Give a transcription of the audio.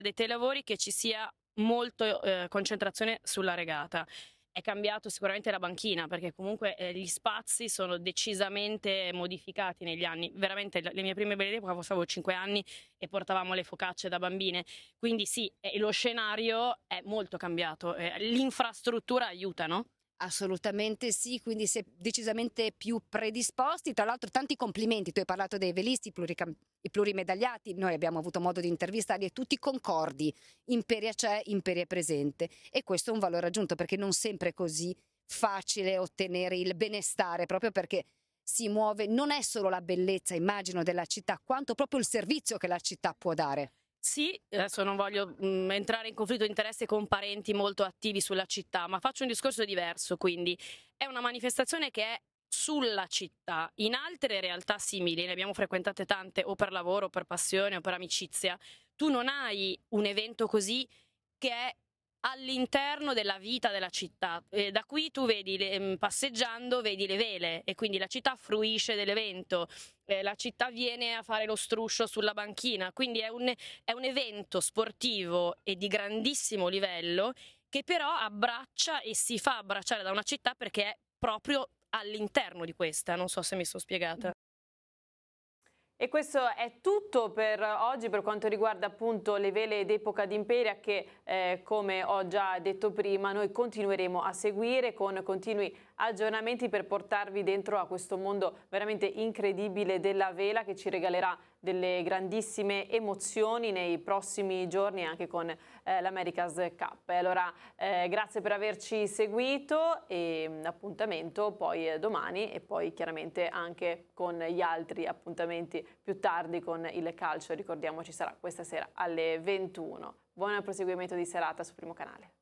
dei telelavori che ci sia molto concentrazione sulla regata. È cambiato sicuramente la banchina, perché comunque gli spazi sono decisamente modificati negli anni. Veramente le mie prime belle idee, avevo 5 anni e portavamo le focacce da bambine. Quindi sì, lo scenario è molto cambiato. L'infrastruttura aiuta, no? Assolutamente sì, quindi si è decisamente più predisposti. Tra l'altro tanti complimenti, tu hai parlato dei velisti, i plurimedagliati, noi abbiamo avuto modo di intervistarli e tutti concordi, Imperia c'è, Imperia è presente e questo è un valore aggiunto perché non sempre è così facile ottenere il benestare, proprio perché si muove, non è solo la bellezza, immagino, della città, quanto proprio il servizio che la città può dare. Sì, adesso non voglio entrare in conflitto di interesse con parenti molto attivi sulla città, ma faccio un discorso diverso, quindi è una manifestazione che è sulla città. In altre realtà simili, ne abbiamo frequentate tante o per lavoro, o per passione o per amicizia, tu non hai un evento così che è all'interno della vita della città. Da qui tu vedi, passeggiando, vedi le vele e quindi la città fruisce dell'evento, la città viene a fare lo struscio sulla banchina, quindi è un evento sportivo e di grandissimo livello che però abbraccia e si fa abbracciare da una città perché è proprio all'interno di questa, non so se mi sono spiegata. E questo è tutto per oggi per quanto riguarda appunto le vele d'epoca d'Imperia che come ho già detto prima noi continueremo a seguire con continui aggiornamenti per portarvi dentro a questo mondo veramente incredibile della vela che ci regalerà delle grandissime emozioni nei prossimi giorni anche con l'America's Cup. E allora grazie per averci seguito e appuntamento poi domani e poi chiaramente anche con gli altri appuntamenti più tardi con il calcio, ricordiamo ci sarà questa sera alle 21. Buon proseguimento di serata su Primo Canale.